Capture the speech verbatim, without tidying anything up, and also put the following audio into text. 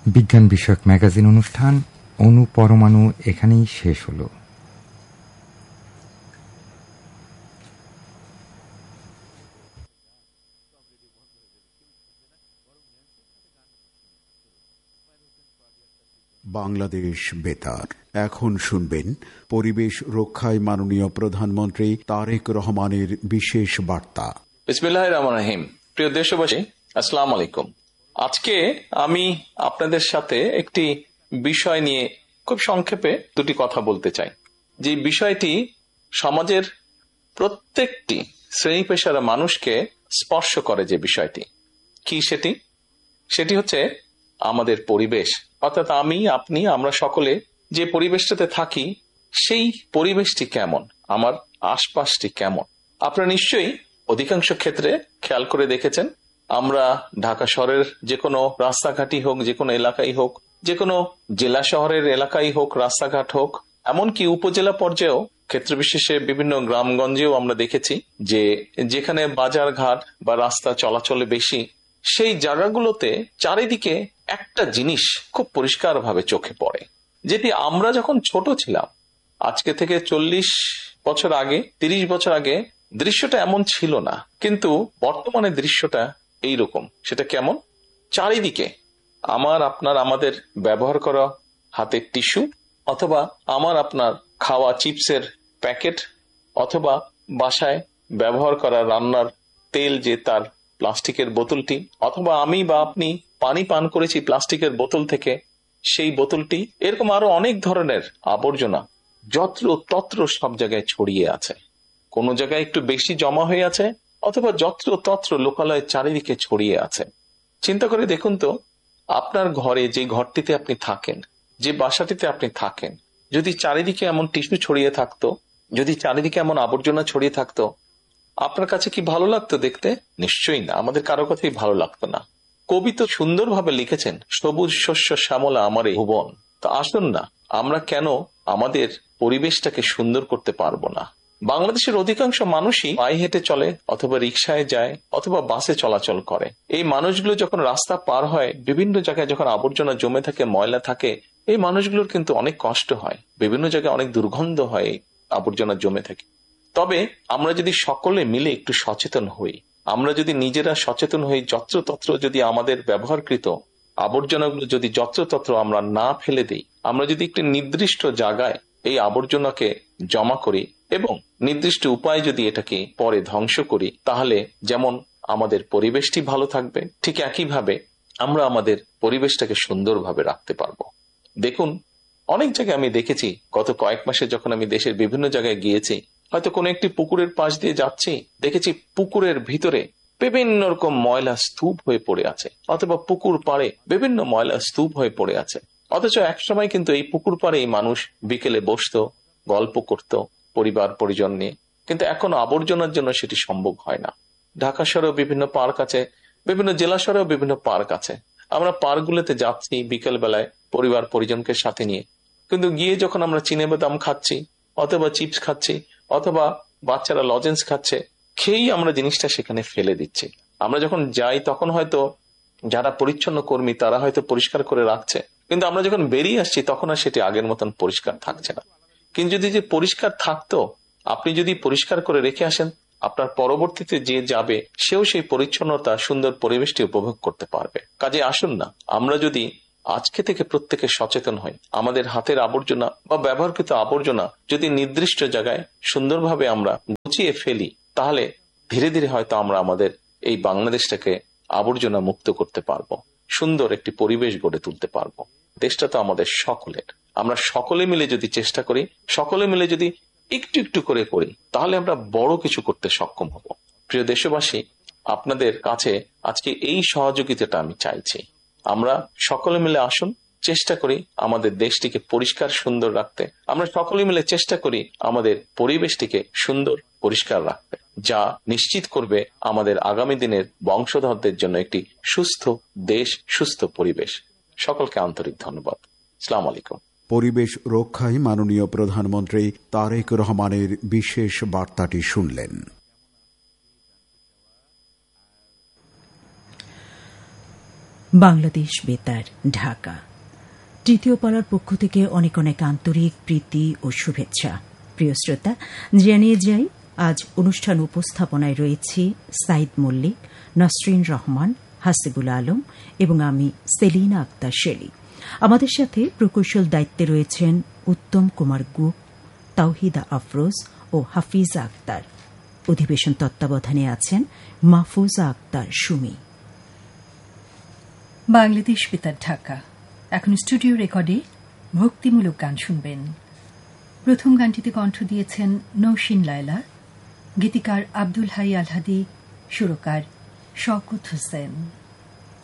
বিজ্ঞান বিষয়ক ম্যাগাজিন অনুষ্ঠান অণু পরমাণু এখানেই শেষ হলো। বাংলাদেশ বেতার। এখন শুনবেন পরিবেশ রক্ষায় মাননীয় প্রধানমন্ত্রী তারেক রহমানের বিশেষ বার্তা। বিসমিল্লাহির রহমানির রহিম। প্রিয় দেশবাসী, আসসালামু আলাইকুম। আজকে আমি আপনাদের সাথে একটি বিষয় নিয়ে খুব সংক্ষেপে দুটি কথা বলতে চাই। যে বিষয়টি সমাজের প্রত্যেকটি শ্রেণী পেশার মানুষকে স্পর্শ করে। যে বিষয়টি কি সেটি সেটি হচ্ছে আমাদের পরিবেশ, অর্থাৎ আমি আপনি আমরা সকলে যে পরিবেশটাতে থাকি সেই পরিবেশটি কেমন, আমার আশপাশটি কেমন। আপনারা নিশ্চয়ই অধিকাংশ ক্ষেত্রে খেয়াল করে দেখেছেন, আমরা ঢাকা শহরের যে কোনো রাস্তাঘাটই হোক, যে কোনো এলাকাই হোক, যে কোনো জেলা শহরের এলাকাই হোক, রাস্তাঘাট হোক, এমনকি উপজেলা পর্যায়েও ক্ষেত্র বিশেষে বিভিন্ন গ্রামগঞ্জেও আমরা দেখেছি যে যেখানে বাজার ঘাট বা রাস্তা চলাচলে বেশি, সেই জায়গাগুলোতে চারিদিকে একটা জিনিস খুব পরিষ্কার ভাবে চোখে পড়ে, যেটি আমরা যখন ছোট ছিলাম, আজকে থেকে চল্লিশ বছর আগে, তিরিশ বছর আগে দৃশ্যটা এমন ছিল না, কিন্তু বর্তমানে দৃশ্যটা এইরকম। সেটা কেমন? চারিদিকে আমার আপনার আমাদের ব্যবহার করা হাতের টিস্যু, অথবা আমার আপনার খাওয়া চিপসের প্যাকেট, অথবা বাসায় ব্যবহার করা রান্নার তেল যে তার প্লাস্টিকের বোতলটি, অথবা আমি বা আপনি পানি পান করেছি প্লাস্টিকের বোতল থেকে সেই বোতলটি, এরকম আরো অনেক ধরনের আবর্জনা যত্র তত্র সব জায়গায় ছড়িয়ে আছে। কোন জায়গায় একটু বেশি জমা হয়ে আছে, অথবা যত্র তত্র লোকালয়ে চারিদিকে ছড়িয়ে আছে। চিন্তা করে দেখুন তো, আপনার ঘরে যে ঘরটিতে আপনি থাকেন, যে বাসাটিতে আপনি থাকেন, যদি চারিদিকে এমন টিস্যু ছড়িয়ে থাকতো, যদি চারিদিকে এমন আবর্জনা ছড়িয়ে থাকতো, আপনার কাছে কি ভালো লাগতো দেখতে? নিশ্চয়ই না, আমাদের কারো কথাই ভালো লাগতো না। কবি তো সুন্দরভাবে লিখেছেন, সবুজ শস্য শ্যামলা আমার এই ভুবন। তো আসুন না, আমরা কেন আমাদের পরিবেশটাকে সুন্দর করতে পারবো না? বাংলাদেশের অধিকাংশ মানুষই পায়ে হেঁটে চলে, অথবা রিক্সায় যায়, অথবা বাসে চলাচল করে। এই মানুষগুলো যখন রাস্তা পার হয়, বিভিন্ন জায়গায় যখন আবর্জনা জমে থাকে, ময়লা থাকে, এই মানুষগুলোর কিন্তু অনেক কষ্ট হয়, বিভিন্ন জায়গায় অনেক দুর্গন্ধ হয়, আবর্জনা জমে থাকে। তবে আমরা যদি সকলে মিলে একটু সচেতন হই, আমরা যদি নিজেরা সচেতন হই, যত্রতত্র যদি আমাদের ব্যবহারকৃত আবর্জনাগুলো যদি যত্রতত্র আমরা না ফেলে দিই, আমরা যদি একটি নির্দিষ্ট জায়গায় এই আবর্জনাকে জমা করি এবং নির্দিষ্ট উপায়ে যদি এটাকে পরে ধ্বংস করি, তাহলে যেমন আমাদের পরিবেশটি ভালো থাকবে, ঠিক একইভাবে আমরা আমাদের পরিবেশটাকে সুন্দরভাবে রাখতে পারবো। দেখুন, অনেক জায়গায় আমি দেখেছি, গত কয়েক মাসে যখন আমি দেশের বিভিন্ন জায়গায় গিয়েছি, হয়তো কোনো একটি পুকুরের পাশ দিয়ে যাচ্ছি, দেখেছি পুকুরের ভিতরে বিভিন্ন রকম ময়লা স্তূপ হয়ে পড়ে আছে, অথবা পুকুর পাড়ে বিভিন্ন ময়লা স্তূপ হয়ে পড়ে আছে। অথচ একসময় কিন্তু এই পুকুর পাড়েই মানুষ বিকেলে বসতো, গল্প করত পরিবার পরিজন নিয়ে, কিন্তু এখন আবর্জনার জন্য সেটি সম্ভব হয় না। ঢাকা শহরেও বিভিন্ন পার্ক আছে, বিভিন্ন জেলা শহরেও বিভিন্ন পার্ক আছে। আমরা পার্কগুলোতে যাচ্ছি বিকেল বেলায় পরিবার পরিজনকে সাথে নিয়ে, কিন্তু গিয়ে যখন আমরা চিনে বাদাম খাচ্ছি, অথবা চিপস খাচ্ছি, অথবা বাচ্চারা লজেন্স খাচ্ছে, খেয়েই আমরা জিনিসটা সেখানে ফেলে দিচ্ছি। আমরা যখন যাই তখন হয়তো যারা পরিচ্ছন্ন কর্মী তারা হয়তো পরিষ্কার করে রাখছে, কিন্তু আমরা যখন বেরিয়ে আসছি তখন আর সেটি আগের মতন পরিষ্কার থাকছে না। কিন্তু যদি যে পরিষ্কার থাকতো, আপনি যদি পরিষ্কার করে রেখে আসেন, আপনার পরবর্তীতে যে যাবে সেও সেই পরিচ্ছন্নতা, সুন্দর পরিবেশটি উপভোগ করতে পারবে। কাজে আসুন না, আমরা যদি আজকে থেকে প্রত্যেকে সচেতন হই, আমাদের হাতের আবর্জনা বা ব্যবহারকৃত আবর্জনা যদি নির্দিষ্ট জায়গায় সুন্দরভাবে আমরা গুছিয়ে ফেলি, তাহলে ধীরে ধীরে হয়তো আমরা আমাদের এই বাংলাদেশটাকে আবর্জনা মুক্ত করতে পারবো, সুন্দর একটি পরিবেশ গড়ে তুলতে পারবো। দেশটা তো আমাদের সকলের। আমরা সকলে মিলে যদি চেষ্টা করি, সকলে মিলে যদি একটু একটু করে করি, তাহলে আমরা বড় কিছু করতে সক্ষম হব। প্রিয় দেশবাসী, আপনাদের কাছে আজকে এই সহযোগিতাটা আমি চাইছি। আমরা সকলে মিলে আসুন, চেষ্টা করি আমাদের দেশটিকে পরিষ্কার সুন্দর রাখতে। আমরা সকলে মিলে চেষ্টা করি আমাদের পরিবেশটিকে সুন্দর পরিষ্কার রাখতে, যা নিশ্চিত করবে আমাদের আগামী দিনের বংশধরদের জন্য একটি সুস্থ দেশ, সুস্থ পরিবেশ। সকলকে আন্তরিক ধন্যবাদ। আসসালামু আলাইকুম। পরিবেশ রক্ষায় মাননীয় প্রধানমন্ত্রী তারেক রহমানের বিশেষ বার্তাটি শুনলেন। বাংলাদেশ বেতার, ঢাকা। তৃতীয় পাড়ার পক্ষ থেকে অনেক অনেক আন্তরিক প্রীতি ও শুভেচ্ছা। প্রিয় শ্রোতা, জানিয়ে যাই আজ অনুষ্ঠান উপস্থাপনায় রয়েছি সাইদ মল্লিক, নসরিন রহমান, হাসিবুল আলম এবং আমি সেলিনা আক্তার শেলি। আমাদের সাথে প্রকৌশল দায়িত্বে রয়েছেন উত্তম কুমার গুপ, তাওহিদা আফরোজ ও হাফিজা আক্তার। অধিবেশন তত্ত্বাবধানে আছেন মাহফুজা আক্তার সুমি। বাংলাদেশ বেতার, ঢাকা। এখন স্টুডিও রেকর্ডে ভক্তিমূলক গান শুনবেন। প্রথম গানটিতে কণ্ঠ দিয়েছেন নৌশিন লায়লা, গীতিকার আব্দুল হাই আলহাদি, সুরকার শওকত হোসেন।